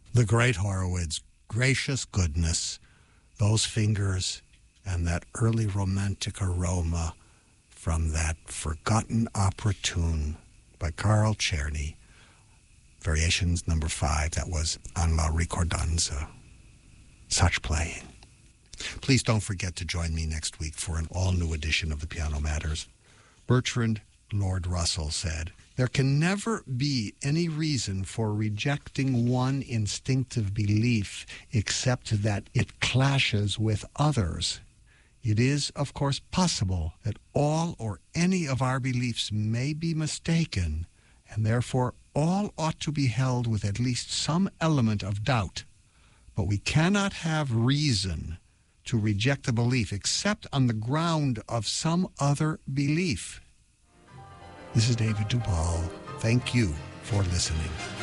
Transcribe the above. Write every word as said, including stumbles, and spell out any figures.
The great Horowitz, gracious goodness, those fingers and that early romantic aroma from that forgotten opera tune by Carl Czerny, Variations number five, that was on La Ricordanza. Such playing. Please don't forget to join me next week for an all-new edition of The Piano Matters. Bertrand Lord Russell said, "There can never be any reason for rejecting one instinctive belief except that it clashes with others. It is, of course, possible that all or any of our beliefs may be mistaken, and therefore all ought to be held with at least some element of doubt. But we cannot have reason to reject a belief except on the ground of some other belief." This is David Duvall. Thank you for listening.